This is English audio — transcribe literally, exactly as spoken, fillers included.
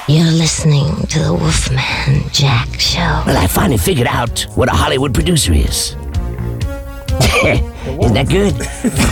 You're listening to the Wolfman Jack Show. Well, I finally figured out what a Hollywood producer is. Isn't that good?